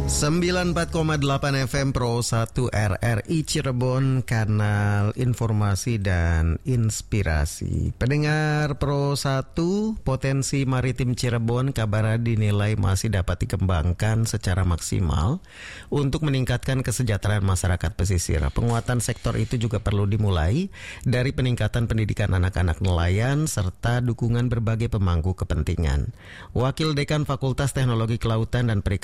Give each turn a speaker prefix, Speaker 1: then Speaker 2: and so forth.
Speaker 1: 94,8 FM Pro 1 RRI Cirebon, kanal informasi dan inspirasi. Pendengar Pro 1, potensi maritim Cirebon kabarnya dinilai masih dapat dikembangkan secara maksimal untuk meningkatkan kesejahteraan masyarakat pesisir. Penguatan sektor itu juga perlu dimulai dari peningkatan pendidikan anak-anak nelayan serta dukungan berbagai pemangku kepentingan. Wakil Dekan Fakultas Teknologi Kelautan dan Perikanan